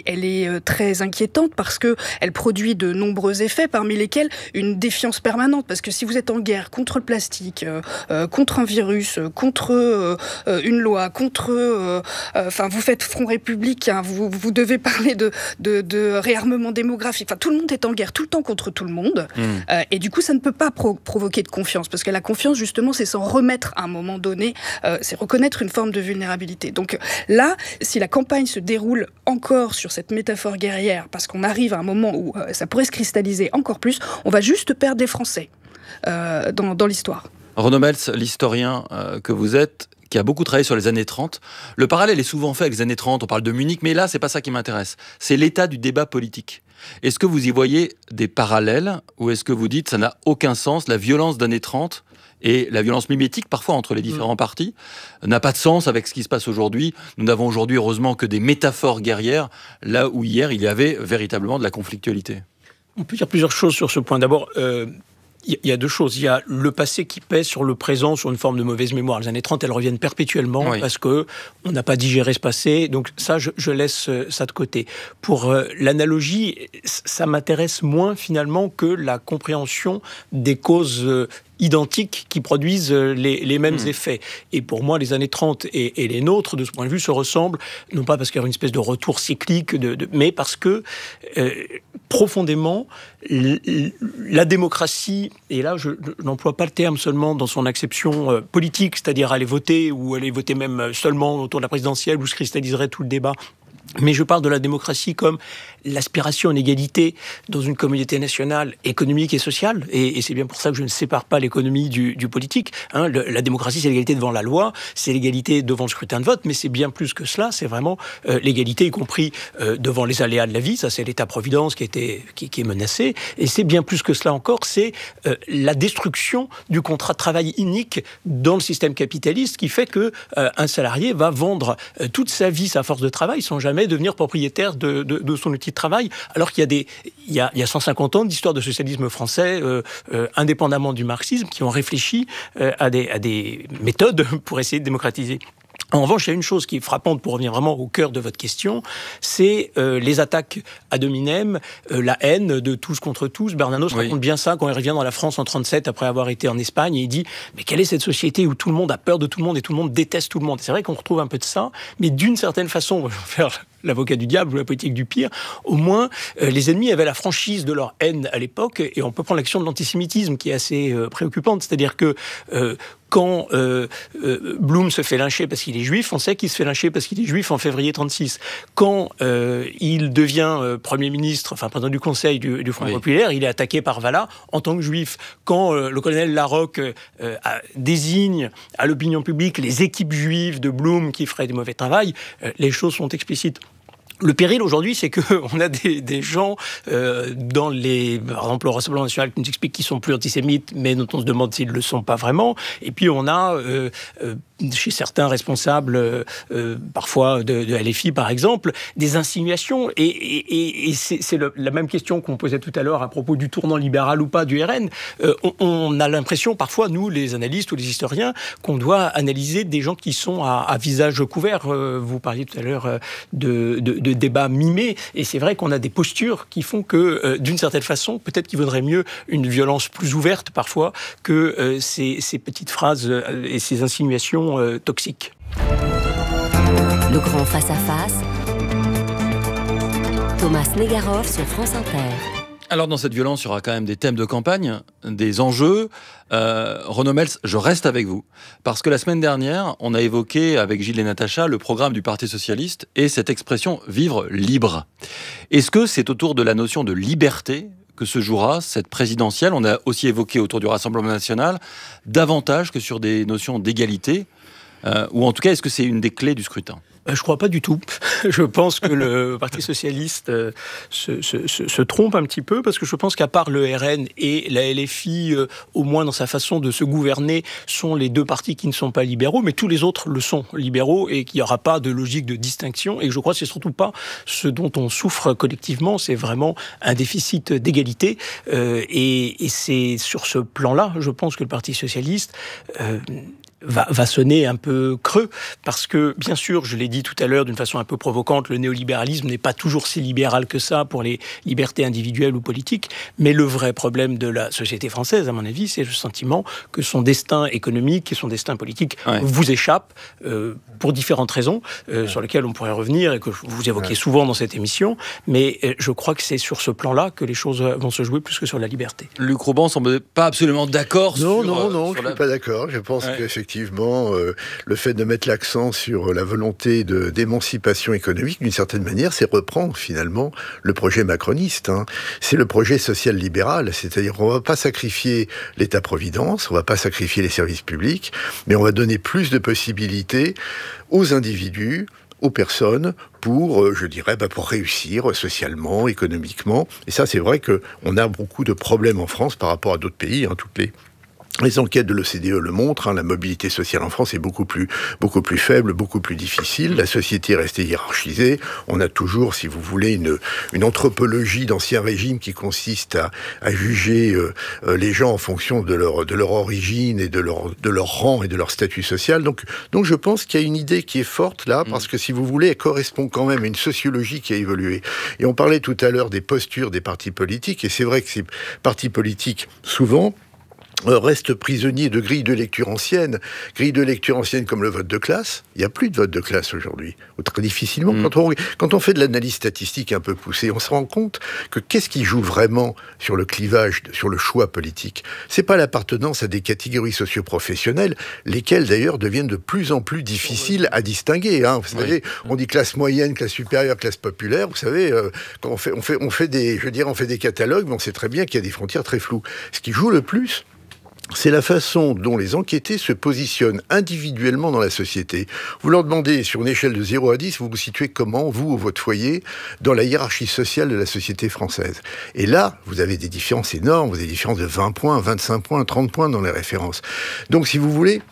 est très inquiétante parce que elle produit de nombreux effets, parmi lesquels une défiance permanente. Parce que si vous êtes en guerre contre le plastique, contre un virus, contre une loi, contre... vous faites front républicain, vous devez parler de réarmement démographique. Enfin, tout le monde est en guerre tout le temps contre tout le monde. Et du coup, ça ne peut pas provoquer de confiance. Parce que la confiance, justement, c'est s'en remettre à un moment donné, c'est reconnaître une forme de vulnérabilité. Donc là, si la campagne se déroule encore sur cette métaphore guerrière, parce qu'on arrive à un moment où ça pourrait se cristalliser encore plus, on va juste perdre des Français dans l'histoire. Renaud Meltz, l'historien que vous êtes, qui a beaucoup travaillé sur les années 30, le parallèle est souvent fait avec les années 30, on parle de Munich, mais là, c'est pas ça qui m'intéresse. C'est l'état du débat politique. Est-ce que vous y voyez des parallèles, ou est-ce que vous dites ça n'a aucun sens, la violence d'années 30 et la violence mimétique, parfois, entre les différents partis, n'a pas de sens avec ce qui se passe aujourd'hui. Nous n'avons aujourd'hui, heureusement, que des métaphores guerrières, là où hier, il y avait véritablement de la conflictualité. On peut dire plusieurs choses sur ce point. D'abord, il y a deux choses. Il y a le passé qui pèse sur le présent, sur une forme de mauvaise mémoire. Les années 30, elles reviennent perpétuellement parce qu'on n'a pas digéré ce passé. Donc ça, je laisse ça de côté. Pour l'analogie, ça m'intéresse moins finalement que la compréhension des causes identiques qui produisent les mêmes effets. Et pour moi, les années 30 et les nôtres, de ce point de vue, se ressemblent, non pas parce qu'il y a une espèce de retour cyclique, mais parce que profondément, la démocratie, et là je n'emploie pas le terme seulement dans son acception politique, c'est-à-dire aller voter, ou aller voter même seulement autour de la présidentielle où se cristalliserait tout le débat, mais je parle de la démocratie comme l'aspiration à l'égalité dans une communauté nationale économique et sociale, et c'est bien pour ça que je ne sépare pas l'économie du politique. La démocratie, c'est l'égalité devant la loi, c'est l'égalité devant le scrutin de vote, mais c'est bien plus que cela, c'est vraiment l'égalité, y compris devant les aléas de la vie, ça c'est l'État-providence qui est menacé, et c'est bien plus que cela encore, c'est la destruction du contrat de travail unique dans le système capitaliste qui fait que un salarié va vendre toute sa vie sa force de travail sans jamais devenir propriétaire de son outil de travail, alors qu'il y a 150 ans d'histoire de socialisme français indépendamment du marxisme qui ont réfléchi à des méthodes pour essayer de démocratiser. En revanche, il y a une chose qui est frappante pour revenir vraiment au cœur de votre question, c'est les attaques ad hominem, la haine de tous contre tous. Bernanos raconte bien ça quand il revient dans la France en 1937 après avoir été en Espagne et il dit « Mais quelle est cette société où tout le monde a peur de tout le monde et tout le monde déteste tout le monde ?» C'est vrai qu'on retrouve un peu de ça, mais d'une certaine façon, on va faire l'avocat du diable ou la politique du pire, au moins les ennemis avaient la franchise de leur haine à l'époque et on peut prendre l'action de l'antisémitisme qui est assez préoccupante, c'est-à-dire que quand Blum se fait lyncher parce qu'il est juif, on sait qu'il se fait lyncher parce qu'il est juif en février 1936. Quand il devient Premier ministre, enfin président du Conseil du Front populaire, il est attaqué par Vallat en tant que juif. Quand le colonel Larocque désigne à l'opinion publique les équipes juives de Blum qui feraient du mauvais travail, les choses sont explicites. Le péril aujourd'hui, c'est qu'on a des gens par exemple au Rassemblement national qui nous expliquent qu'ils sont plus antisémites, mais dont on se demande s'ils ne le sont pas vraiment. Et puis on a chez certains responsables, parfois de LFI par exemple, des insinuations. Et c'est la même question qu'on posait tout à l'heure à propos du tournant libéral ou pas du RN. On a l'impression parfois, nous les analystes ou les historiens, qu'on doit analyser des gens qui sont à visage couvert. Vous parliez tout à l'heure de débats mimés, et c'est vrai qu'on a des postures qui font que, d'une certaine façon, peut-être qu'il vaudrait mieux une violence plus ouverte parfois que ces petites phrases et ces insinuations toxiques. Le grand face-à-face. Thomas Negaroff sur France Inter. Alors dans cette violence, il y aura quand même des thèmes de campagne, des enjeux. Renaud Mels, je reste avec vous. Parce que la semaine dernière, on a évoqué avec Gilles et Natacha le programme du Parti Socialiste et cette expression « vivre libre ». Est-ce que c'est autour de la notion de liberté que se jouera cette présidentielle? On a aussi évoqué autour du Rassemblement national davantage que sur des notions d'égalité. Ou en tout cas, est-ce que c'est une des clés du scrutin? Je ne crois pas du tout. Je pense que le Parti socialiste se trompe un petit peu, parce que je pense qu'à part le RN et la LFI, au moins dans sa façon de se gouverner, sont les deux partis qui ne sont pas libéraux, mais tous les autres le sont libéraux, et qu'il n'y aura pas de logique de distinction. Et je crois que c'est surtout pas ce dont on souffre collectivement, c'est vraiment un déficit d'égalité. Et c'est sur ce plan-là, je pense que le Parti socialiste va sonner un peu creux, parce que, bien sûr, je l'ai dit tout à l'heure d'une façon un peu provocante, le néolibéralisme n'est pas toujours si libéral que ça pour les libertés individuelles ou politiques, mais le vrai problème de la société française, à mon avis, c'est le sentiment que son destin économique et son destin politique vous échappent pour différentes raisons, sur lesquelles on pourrait revenir et que vous évoquez souvent dans cette émission, mais je crois que c'est sur ce plan-là que les choses vont se jouer plus que sur la liberté. Luc Rouban semble pas absolument d'accord sur... Non, je ne suis pas d'accord. Je pense qu'effectivement, le fait de mettre l'accent sur la volonté d'émancipation économique, d'une certaine manière, c'est reprendre finalement le projet macroniste. C'est le projet social-libéral, c'est-à-dire qu'on ne va pas sacrifier l'État-providence, on ne va pas sacrifier les services publics, mais on va donner plus de possibilités aux individus, aux personnes pour, je dirais, pour réussir socialement, économiquement. Et ça, c'est vrai qu'on a beaucoup de problèmes en France par rapport à d'autres pays, les enquêtes de l'OCDE le montrent, la mobilité sociale en France est beaucoup plus faible, beaucoup plus difficile. La société est restée hiérarchisée. On a toujours, si vous voulez, une anthropologie d'ancien régime qui consiste à juger les gens en fonction de leur origine et de leur rang et de leur statut social. Donc je pense qu'il y a une idée qui est forte là, parce que si vous voulez, elle correspond quand même à une sociologie qui a évolué. Et on parlait tout à l'heure des postures des partis politiques, et c'est vrai que ces partis politiques, souvent, restent prisonniers de grilles de lecture anciennes. Grilles de lecture anciennes comme le vote de classe. Il n'y a plus de vote de classe aujourd'hui. Ou très difficilement. Quand on fait de l'analyse statistique un peu poussée, on se rend compte que qu'est-ce qui joue vraiment sur le clivage, sur le choix politique ? C'est pas l'appartenance à des catégories socio-professionnelles, lesquelles d'ailleurs deviennent de plus en plus difficiles à distinguer. Hein. Vous savez, on dit classe moyenne, classe supérieure, classe populaire. Vous savez, quand on fait des catalogues, mais on sait très bien qu'il y a des frontières très floues. Ce qui joue le plus, c'est la façon dont les enquêtés se positionnent individuellement dans la société. Vous leur demandez, sur une échelle de 0 à 10, vous vous situez comment, vous ou votre foyer, dans la hiérarchie sociale de la société française. Et là, vous avez des différences énormes, vous avez des différences de 20 points, 25 points, 30 points dans les références. Donc, si vous voulez,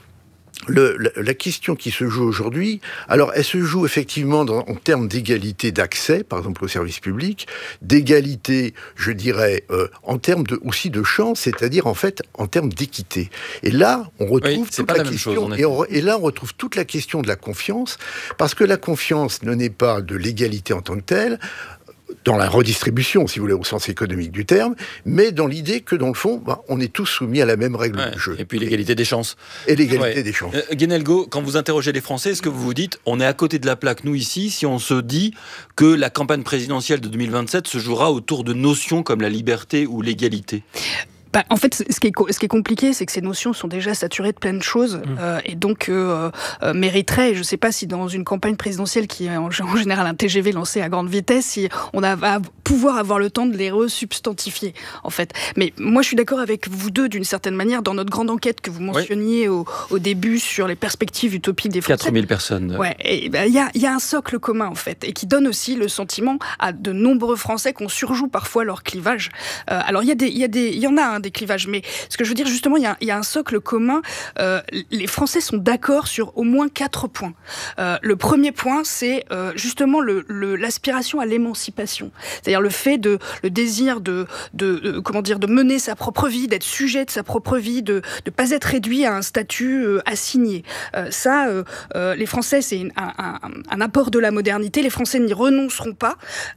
la question qui se joue aujourd'hui, alors elle se joue effectivement en termes d'égalité d'accès, par exemple au service public, d'égalité, je dirais, en termes aussi de chance, c'est-à-dire en fait en termes d'équité. Et là, on retrouve toute la question, et là on retrouve toute la question de la confiance, parce que la confiance ne naît pas de l'égalité en tant que telle, dans la redistribution, si vous voulez, au sens économique du terme, mais dans l'idée que, dans le fond, on est tous soumis à la même règle du jeu. Et puis l'égalité des chances. Et l'égalité des chances. Guénelgo, quand vous interrogez les Français, est-ce que vous vous dites, on est à côté de la plaque, nous ici, si on se dit que la campagne présidentielle de 2027 se jouera autour de notions comme la liberté ou l'égalité ? En fait, ce qui est compliqué, c'est que ces notions sont déjà saturées de plein de choses et donc mériteraient, je ne sais pas si dans une campagne présidentielle qui est en général un TGV lancé à grande vitesse, si on va pouvoir avoir le temps de les resubstantifier, en fait. Mais moi, je suis d'accord avec vous deux, d'une certaine manière, dans notre grande enquête que vous mentionniez au début sur les perspectives utopiques des Français. 4000 personnes. Ouais, et il y a un socle commun, en fait, et qui donne aussi le sentiment à de nombreux Français qu'on surjoue parfois leur clivage. Alors, il y en a des clivages, mais ce que je veux dire justement, il y a un socle commun. Les Français sont d'accord sur au moins 4 points. Le premier point, c'est justement l'aspiration à l'émancipation, c'est-à-dire le fait le désir de mener sa propre vie, d'être sujet de sa propre vie, de pas être réduit à un statut assigné. Les Français, c'est un apport de la modernité. Les Français n'y renonceront pas,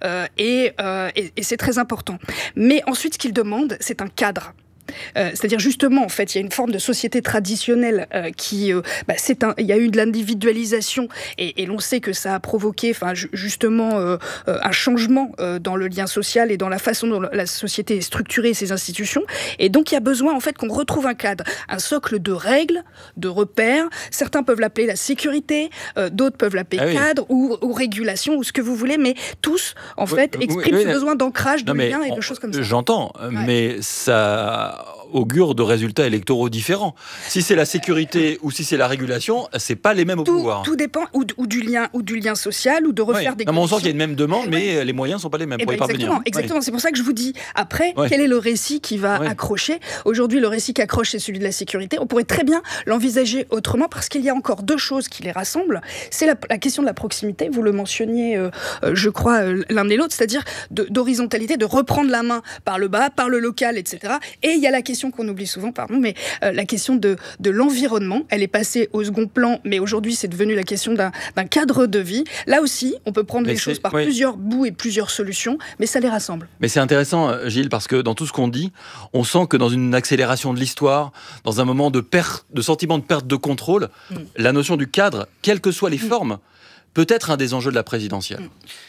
et c'est très important. Mais ensuite, ce qu'ils demandent, c'est un cadre. C'est-à-dire justement, en fait, il y a une forme de société traditionnelle il y a eu de l'individualisation et l'on sait que ça a provoqué, justement, un changement dans le lien social et dans la façon dont la société est structurée, ses institutions. Et donc, il y a besoin, en fait, qu'on retrouve un cadre, un socle de règles, de repères. Certains peuvent l'appeler la sécurité, d'autres peuvent l'appeler cadre ou régulation ou ce que vous voulez, mais tous, en fait, expriment ce besoin d'ancrage, de liens et de choses comme ça. J'entends, mais ça augure de résultats électoraux différents. Si c'est la sécurité ou si c'est la régulation, c'est pas les mêmes au pouvoir. Tout dépend ou du lien social ou de refaire des conditions. On sent qu'il y a une même demande, mais les moyens sont pas les mêmes pour y parvenir. Exactement. C'est pour ça que je vous dis après, quel est le récit qui va accrocher. Aujourd'hui, le récit qui accroche, c'est celui de la sécurité. On pourrait très bien l'envisager autrement parce qu'il y a encore 2 choses qui les rassemblent. C'est la question de la proximité. Vous le mentionniez, je crois, l'un et l'autre, c'est-à-dire d'horizontalité, de reprendre la main par le bas, par le local, etc. Et il y a la question qu'on oublie souvent, mais la question de l'environnement, elle est passée au second plan, mais aujourd'hui c'est devenu la question d'un cadre de vie. Là aussi, on peut prendre les choses par plusieurs bouts et plusieurs solutions, mais ça les rassemble. Mais c'est intéressant, Gilles, parce que dans tout ce qu'on dit, on sent que dans une accélération de l'histoire, dans un moment de sentiment de perte de contrôle, la notion du cadre, quelles que soient les formes, peut être un des enjeux de la présidentielle.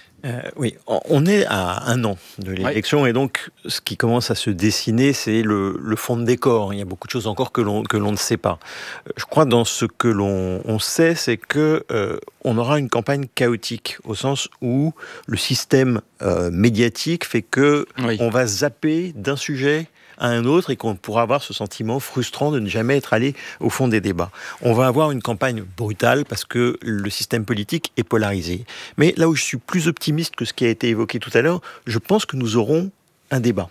Oui, on est à 1 an de l'élection et donc ce qui commence à se dessiner, c'est le fond de décor. Il y a beaucoup de choses encore que l'on ne sait pas. Je crois dans ce que l'on sait, c'est que on aura une campagne chaotique au sens où le système médiatique fait que on va zapper d'un sujet à un autre et qu'on pourra avoir ce sentiment frustrant de ne jamais être allé au fond des débats. On va avoir une campagne brutale parce que le système politique est polarisé. Mais là où je suis plus optimiste que ce qui a été évoqué tout à l'heure, je pense que nous aurons un débat.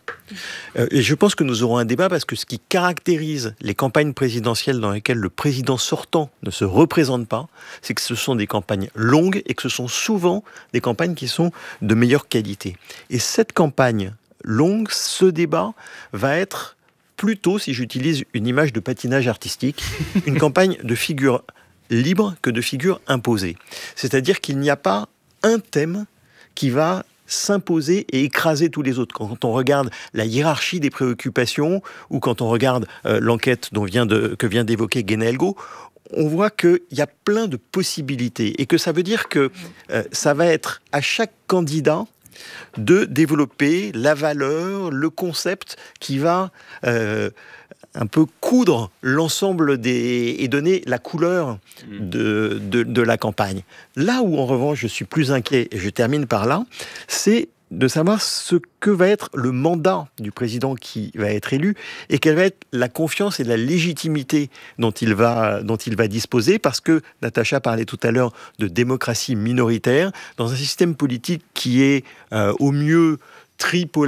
Et je pense que nous aurons un débat parce que ce qui caractérise les campagnes présidentielles dans lesquelles le président sortant ne se représente pas, c'est que ce sont des campagnes longues et que ce sont souvent des campagnes qui sont de meilleure qualité. Et cette campagne longue, ce débat va être plutôt, si j'utilise une image de patinage artistique, une campagne de figures libres que de figures imposées. C'est-à-dire qu'il n'y a pas un thème qui va s'imposer et écraser tous les autres. Quand on regarde la hiérarchie des préoccupations, ou quand on regarde l'enquête que vient d'évoquer Guéna Elgo, on voit qu'il y a plein de possibilités et que ça veut dire que ça va être à chaque candidat de développer la valeur, le concept qui va un peu coudre l'ensemble et donner la couleur de la campagne. Là où, en revanche, je suis plus inquiet, et je termine par là, c'est de savoir ce que va être le mandat du président qui va être élu et quelle va être la confiance et la légitimité dont il va disposer, parce que Natacha parlait tout à l'heure de démocratie minoritaire dans un système politique qui est au mieux tripolaire,